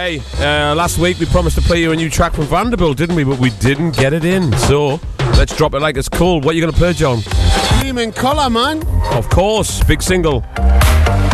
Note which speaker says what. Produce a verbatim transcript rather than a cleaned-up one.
Speaker 1: Hey, uh, last week we promised to play you a new track from Vanderbilt, didn't we? But we didn't get it in. So let's drop it like it's cool. What are you going to play, John?
Speaker 2: Living Colour, man.
Speaker 1: Of course, big single.